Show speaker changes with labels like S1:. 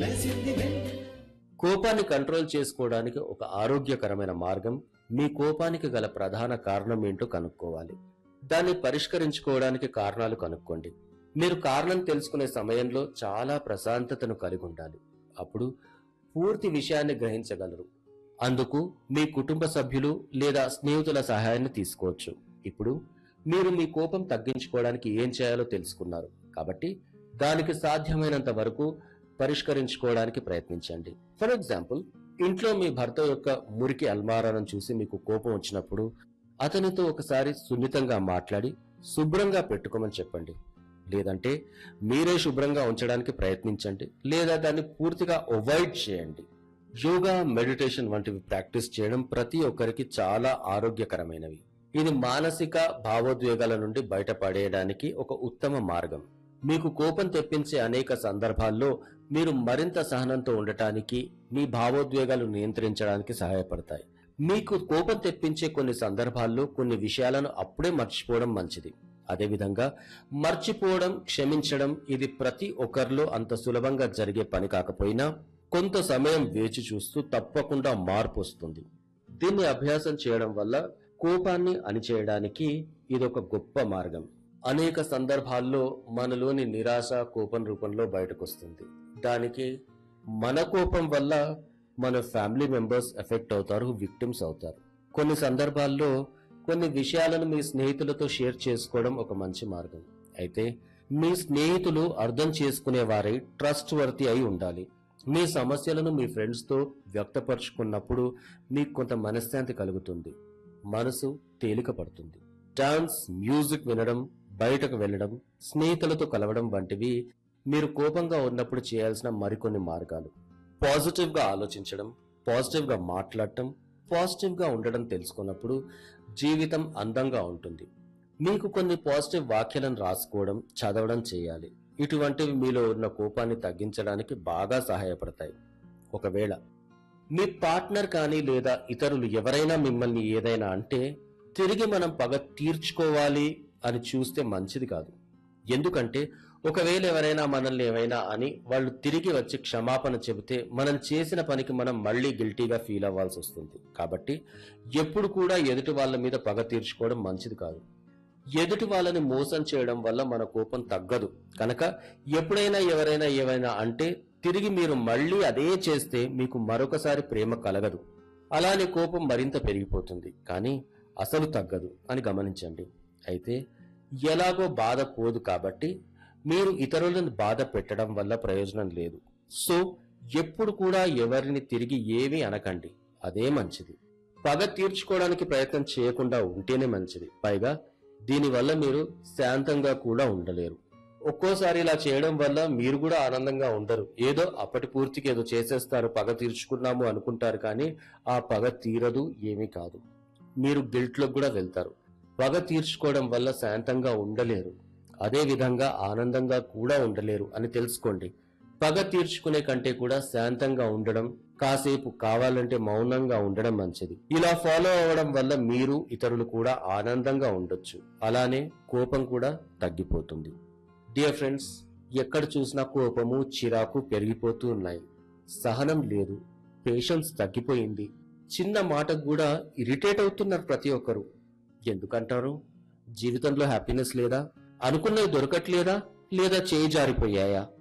S1: కోపాన్ని కంట్రోల్ చేసుకోవడానికి ఒక ఆరోగ్యకరమైన మార్గం మీ కోపానికి గల ప్రధాన కారణం ఏంటో కనుక్కోవాలి. దాన్ని పరిష్కరించుకోవడానికి కారణాలు కనుక్కోండి. మీరు కారణం తెలుసుకునే సమయంలో చాలా ప్రశాంతతను కలిగి ఉండాలి. అప్పుడు పూర్తి విషయాన్ని గ్రహించగలరు. అందుకు మీ కుటుంబ సభ్యులు లేదా స్నేహితుల సహాయాన్ని తీసుకోవచ్చు. ఇప్పుడు మీరు మీ కోపం తగ్గించుకోవడానికి ఏం చేయాలో తెలుసుకున్నారు కాబట్టి దానికి సాధ్యమైనంత వరకు పరిష్కరించుకోవడానికి ప్రయత్నించండి. ఫర్ ఎగ్జాంపుల్, ఇంట్లో మీ భర్త యొక్క మురికి అల్మారాను చూసి మీకు కోపం వచ్చినప్పుడు అతనితో ఒకసారి సున్నితంగా మాట్లాడి శుభ్రంగా పెట్టుకోమని చెప్పండి. లేదంటే మీరే శుభ్రంగా ఉంచడానికి ప్రయత్నించండి, లేదా దాన్ని పూర్తిగా అవాయిడ్ చేయండి. యోగా, మెడిటేషన్ వంటివి ప్రాక్టీస్ చేయడం ప్రతి ఒక్కరికి చాలా ఆరోగ్యకరమైనవి. ఇది మానసిక భావోద్వేగాల నుండి బయటపడేయడానికి ఒక ఉత్తమ మార్గం. మీకు కోపం తెప్పించే అనేక సందర్భాల్లో మీరు మరింత సహనంతో ఉండటానికి, మీ భావోద్వేగాలు నియంత్రించడానికి సహాయపడతాయి. మీకు కోపం తెప్పించే కొన్ని సందర్భాల్లో కొన్ని విషయాలను అప్పుడే మర్చిపోవడం మంచిది. అదేవిధంగా మర్చిపోవడం, క్షమించడం ఇది ప్రతి ఒక్కరిలో అంత సులభంగా జరిగే పని కాకపోయినా కొంత సమయం వేచి చూస్తూ తప్పకుండా మార్పు వస్తుంది. దీన్ని అభ్యాసం చేయడం వల్ల కోపాన్ని అణిచేయడానికి ఇదొక గొప్ప మార్గం. అనేక సందర్భాల్లో మనలోని నిరాశ కోపం రూపంలో బయటకొస్తుంది. దానికి మన కోపం వల్ల మన ఫ్యామిలీ మెంబర్స్ ఎఫెక్ట్ అవుతారు, విక్టిమ్స్ అవుతారు. కొన్ని సందర్భాల్లో కొన్ని విషయాలను మీ స్నేహితులతో షేర్ చేసుకోవడం ఒక మంచి మార్గం. అయితే మీ స్నేహితులు అర్థం చేసుకునేవారై ట్రస్ట్ వర్తి అయి ఉండాలి. మీ సమస్యలను మీ ఫ్రెండ్స్తో వ్యక్తపరుచుకున్నప్పుడు మీకు కొంత మనశ్శాంతి కలుగుతుంది, మనసు తేలిక పడుతుంది. డాన్స్, మ్యూజిక్ వినడం, బయటకు వెళ్లడం, స్నేహితులతో కలవడం వంటివి మీరు కోపంగా ఉన్నప్పుడు చేయాల్సిన మరికొన్ని మార్గాలు. పాజిటివ్ గా ఆలోచించడం, పాజిటివ్ గా మాట్లాడటం, పాజిటివ్ గా ఉండడం తెలుసుకున్నప్పుడు జీవితం అందంగా ఉంటుంది. మీకు కొన్ని పాజిటివ్ వాక్యాలను రాసుకోవడం, చదవడం చేయాలి. ఇటువంటివి మీలో ఉన్న కోపాన్ని తగ్గించడానికి బాగా సహాయపడతాయి. ఒకవేళ మీ పార్ట్నర్ కానీ లేదా ఇతరులు ఎవరైనా మిమ్మల్ని ఏదైనా అంటే తిరిగి మనం పగ తీర్చుకోవాలి అని చూస్తే మంచిది కాదు. ఎందుకంటే ఒకవేళ ఎవరైనా మనల్ని ఏమైనా అని వాళ్ళు తిరిగి వచ్చి క్షమాపణ చెబితే మనం చేసిన పనికి మనం మళ్ళీ గిల్టీగా ఫీల్ అవ్వాల్సి వస్తుంది. కాబట్టి ఎప్పుడు కూడా ఎదుటి వాళ్ళ మీద పగ తీర్చుకోవడం మంచిది కాదు. ఎదుటి వాళ్ళని మోసం చేయడం వల్ల మన కోపం తగ్గదు. కనుక ఎప్పుడైనా ఎవరైనా ఏమైనా అంటే తిరిగి మీరు మళ్ళీ అదే చేస్తే మీకు మరొకసారి ప్రేమ కలగదు. అలానే కోపం మరింత పెరిగిపోతుంది, కానీ అసలు తగ్గదు అని గమనించండి. అయితే ఎలాగో బాధ పోదు కాబట్టి మీరు ఇతరులను బాధ పెట్టడం వల్ల ప్రయోజనం లేదు. సో ఎప్పుడు కూడా ఎవరిని తిరిగి ఏమీ అనకండి, అదే మంచిది. పగ తీర్చుకోవడానికి ప్రయత్నం చేయకుండా ఉంటేనే మంచిది. పైగా దీనివల్ల మీరు శాంతంగా కూడా ఉండలేరు. ఒక్కోసారి ఇలా చేయడం వల్ల మీరు కూడా ఆనందంగా ఉండరు. ఏదో అప్పటి పూర్తికి ఏదో చేసేస్తారు, పగ తీర్చుకున్నాము అనుకుంటారు, కానీ ఆ పగ తీరదు, ఏమీ కాదు. మీరు గిల్ట్లోకి కూడా వెళ్తారు. పగ తీర్చుకోవడం వల్ల శాంతంగా ఉండలేరు, అదే విధంగా ఆనందంగా కూడా ఉండలేరు అని తెలుసుకోండి. పగ తీర్చుకునే కంటే కూడా శాంతంగా ఉండడం, కాసేపు కావాలంటే మౌనంగా ఉండడం మంచిది. ఇలా ఫాలో అవ్వడం వల్ల మీరు ఇతరులు కూడా ఆనందంగా ఉండొచ్చు. అలానే కోపం కూడా తగ్గిపోతుంది. డియర్ ఫ్రెండ్స్, ఎక్కడ చూసినా కోపము, చిరాకు పెరిగిపోతూ ఉన్నాయి. సహనం లేదు, పేషెన్స్ తగ్గిపోయింది. చిన్న మాటకు కూడా ఇరిటేట్ అవుతున్నారు ప్రతి ఒక్కరు. ఎందుకంటారు? జీవితంలో హ్యాపీనెస్ లేదా? అనుకున్నవి దొరకట్లేదా? లేదా చేయి జారిపోయాయా?